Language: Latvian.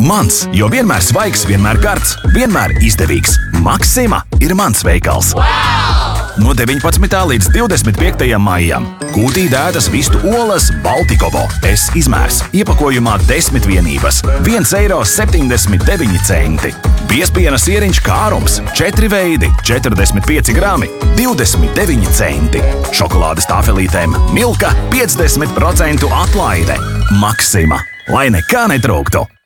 Mans, jo vienmēr svaigs, vienmēr karsts, vienmēr izdevīgs. Maxima ir mans veikals. No 19. līdz 25. maijam. Kūtī dētas vistu olas Baltikovo. S izmērs. Iepakojumā 10 vienības. 1,79 eiro. Biezpiena sieriņš Kārums. 4 veidi. 45 grami. 29 centi. Šokolādes tāfelītēm Milka 50% atlaide. Maxima. Lai nekā netrūktu.